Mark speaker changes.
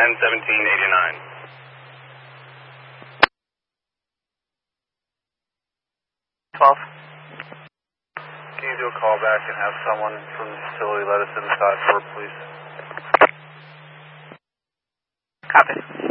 Speaker 1: 10-17-89.
Speaker 2: Can you do a call back and have someone from the facility let us inside for, please?
Speaker 3: Copy.